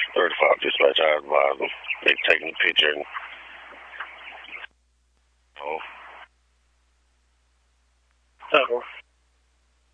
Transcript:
35 dispatch, I advise them. They taking the picture and